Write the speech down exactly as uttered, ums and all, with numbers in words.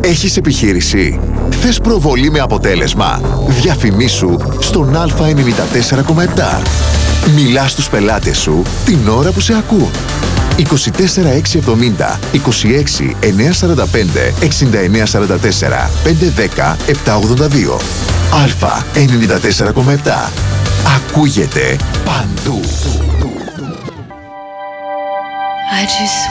Έχεις επιχείρηση? Θες προβολή με αποτέλεσμα? Διαφημίσου στον Α ενενήντα τέσσερα κόμμα επτά. Μιλάς στους πελάτες σου την ώρα που σε ακούν. είκοσι τέσσερα εξακόσια εβδομήντα, είκοσι έξι εννιακόσια σαράντα πέντε, εξήντα εννέα σαράντα τέσσερα, πεντακόσια δέκα, επτακόσια ογδόντα δύο. Α ενενήντα τέσσερα κόμμα επτά. Ακούγεται παντού. I just